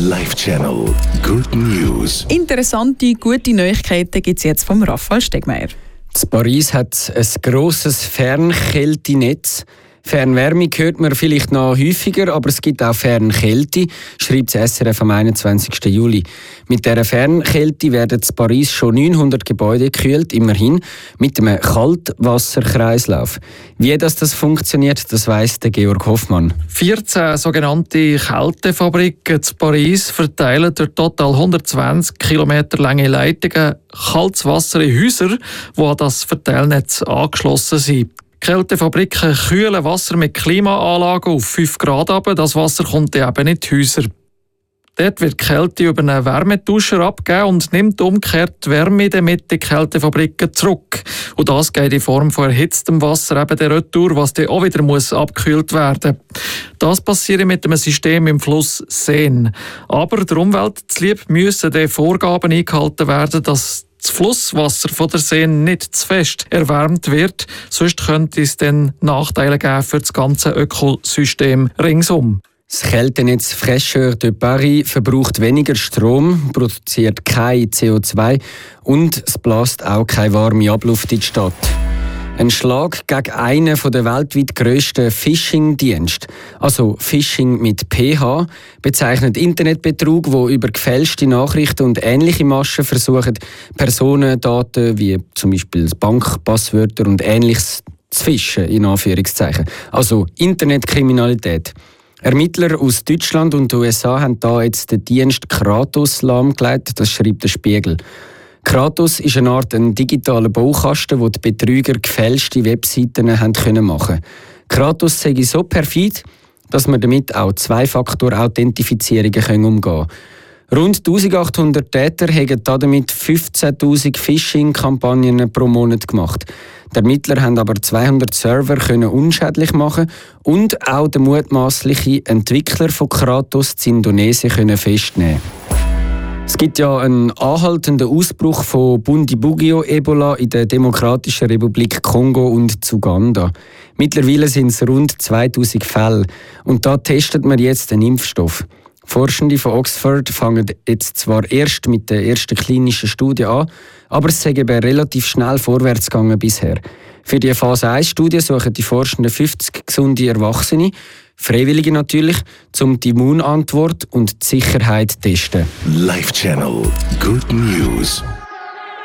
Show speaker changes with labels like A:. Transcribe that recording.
A: Live Channel. Good News.
B: Interessante, gute Neuigkeiten gibt es jetzt vom Raphael Stegmeier.
C: In Paris hat es ein grosses Fernkältenetz. Fernwärme hört man vielleicht noch häufiger, aber es gibt auch Fernkälte, schreibt das SRF am 21. Juli. Mit dieser Fernkälte werden in Paris schon 900 Gebäude gekühlt, immerhin, mit einem Kaltwasserkreislauf. Wie das funktioniert, das weiss der Georg Hoffmann.
D: 14 sogenannte Kältefabriken in Paris verteilen durch total 120 Kilometer lange Leitungen kaltes Wasser in Häuser, die an das Verteilnetz angeschlossen sind. Die Kältefabriken kühlen Wasser mit Klimaanlagen auf 5 Grad ab. Das Wasser kommt eben in die Häuser. Dort wird die Kälte über einen Wärmetauscher abgegeben und nimmt umgekehrt die Wärme mit in die Kältefabriken zurück. Und das geht in Form von erhitztem Wasser eben der Retour, was dann auch wieder abgekühlt werden muss. Das passiert mit einem System im Fluss Seine. Aber der Umwelt zuliebe müssen die Vorgaben eingehalten werden, dass das Flusswasser von der Seine nicht zu fest erwärmt wird, sonst könnte es dann Nachteile geben für das ganze Ökosystem ringsum.
C: Das Kältenetz Fraîcheur de Paris verbraucht weniger Strom, produziert kein CO2 und es bläst auch keine warme Abluft in die Stadt. Ein Schlag gegen einen der weltweit grössten Phishing-Dienste. Also Phishing mit PH bezeichnet Internetbetrug, wo über gefälschte Nachrichten und ähnliche Maschen versuchen, Personendaten wie zum Beispiel Bankpasswörter und Ähnliches zu fischen, in Anführungszeichen. Also Internetkriminalität. Ermittler aus Deutschland und den USA haben da jetzt den Dienst Kratos lahmgelegt, das schreibt der Spiegel. Kratos ist eine Art digitaler Baukasten, wo die Betrüger gefälschte Webseiten machen können. Kratos sei so perfid, dass man damit auch Zwei-Faktor-Authentifizierungen umgehen kann. Rund 1800 Täter haben damit 15'000 Phishing-Kampagnen pro Monat gemacht. Die Ermittler haben aber 200 Server unschädlich machen und auch den mutmaßlichen Entwickler von Kratos in Indonesien festnehmen. Es gibt ja einen anhaltenden Ausbruch von Bundibugyo-Ebola in der Demokratischen Republik Kongo und Uganda. Mittlerweile sind es rund 2000 Fälle und da testet man jetzt den Impfstoff. Forschende von Oxford fangen jetzt zwar erst mit der ersten klinischen Studie an, aber es ist eben relativ schnell vorwärts gegangen bisher. Für die Phase 1-Studie suchen die Forschenden 50 gesunde Erwachsene, Freiwillige natürlich, um die Immunantwort und die Sicherheit zu testen.
A: Live Channel. Good News.